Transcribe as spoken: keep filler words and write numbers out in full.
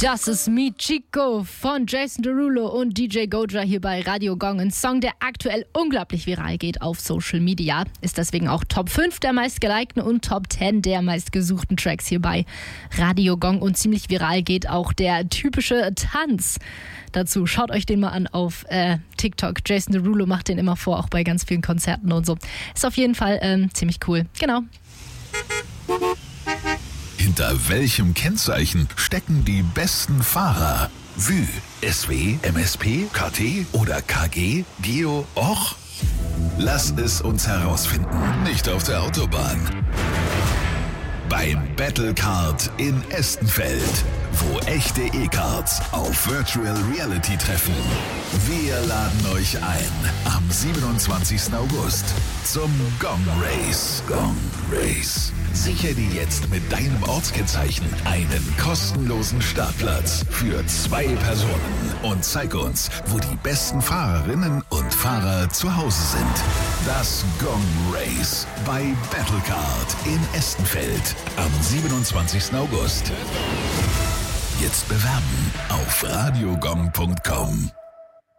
Das ist Mi Chico von Jason Derulo und D J Goja hier bei Radio Gong. Ein Song, der aktuell unglaublich viral geht auf Social Media. Ist deswegen auch Top fünf der meistgelikten und Top zehn der meistgesuchten Tracks hier bei Radio Gong. Und ziemlich viral geht auch der typische Tanz dazu. Schaut euch den mal an auf äh, TikTok. Jason Derulo macht den immer vor, auch bei ganz vielen Konzerten und so. Ist auf jeden Fall ähm, ziemlich cool. Genau. Hinter welchem Kennzeichen stecken die besten Fahrer? Vü, S W, M S P, K T oder K G, Geo, Och? Lass es uns herausfinden. Nicht auf der Autobahn. Beim Battlecard in Estenfeld, wo echte E-Cards auf Virtual Reality treffen. Wir laden euch ein am siebenundzwanzigsten August zum Gong Race. Gong Race. Sichere dir jetzt mit deinem Ortskennzeichen einen kostenlosen Startplatz für zwei Personen und zeig uns, wo die besten Fahrerinnen und Fahrer zu Hause sind. Das Gong Race bei Battlecard in Estenfeld am siebenundzwanzigsten August. Jetzt bewerben auf radiogong punkt com.